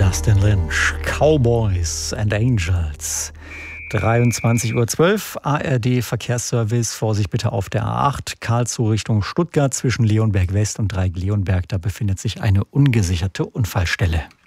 Justin Lynch, Cowboys and Angels. 23:12 Uhr, ARD Verkehrsservice. Vorsicht bitte auf der A8, Karlsruhe Richtung Stuttgart zwischen Leonberg West und Dreieck-Leonberg. Da befindet sich eine ungesicherte Unfallstelle.